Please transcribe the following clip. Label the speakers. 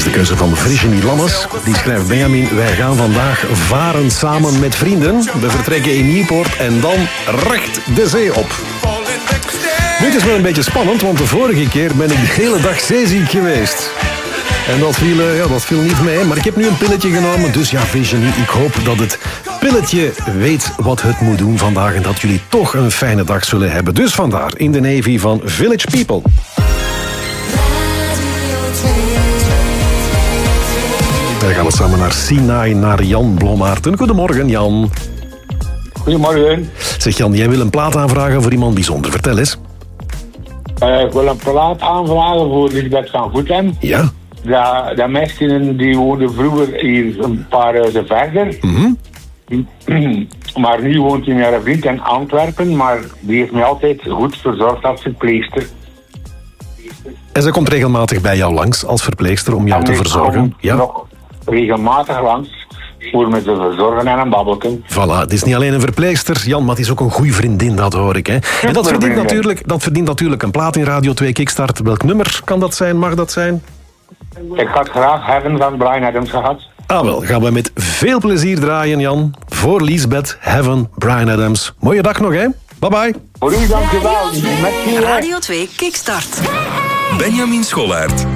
Speaker 1: is de keuze van Virginie Lammes. Die schrijft: Benjamin, wij gaan vandaag varen samen met vrienden. We vertrekken in Nieuwpoort en dan recht de zee op. Nu, het is wel een beetje spannend, want de vorige keer ben ik de hele dag zeeziek geweest. En dat viel niet mee, maar ik heb nu een pilletje genomen. Dus ja, Virginie, ik hoop dat het pilletje weet wat het moet doen vandaag en dat jullie toch een fijne dag zullen hebben. Dus vandaar in de Navy van Village People. Dan gaan we samen naar Sinai, naar Jan Blomaerten. Goedemorgen, Jan.
Speaker 2: Goedemorgen.
Speaker 1: Zeg Jan, jij wil een plaat aanvragen voor iemand bijzonder. Vertel eens.
Speaker 2: Ik wil een plaat aanvragen voor Lisbeth van Goedem.
Speaker 1: Ja.
Speaker 2: Dat meisje die woonde vroeger hier een paar huizen verder.
Speaker 1: Mm-hmm.
Speaker 2: Maar nu woont hij met haar vriend in Antwerpen. Maar die heeft mij altijd goed verzorgd als verpleegster.
Speaker 1: En ze komt regelmatig bij jou langs als verpleegster om jou te verzorgen?
Speaker 2: Ja. Nog regelmatig langs voor me te verzorgen en een babbelken.
Speaker 1: Voilà, het is niet alleen een verpleegster, Jan, maar het is ook een goede vriendin, dat hoor ik. Hè? En dat verdient natuurlijk een plaat in Radio 2 Kickstart. Welk nummer kan dat zijn, mag dat zijn?
Speaker 2: Ik had graag Heaven van Bryan Adams gehad.
Speaker 1: Ah wel, gaan we met veel plezier draaien, Jan. Voor Lisbeth, Heaven, Bryan Adams. Mooie dag nog, hè? Bye bye.
Speaker 2: Voor u, dankjewel.
Speaker 3: Radio 2 Kickstart.
Speaker 4: Benjamin Schollaert.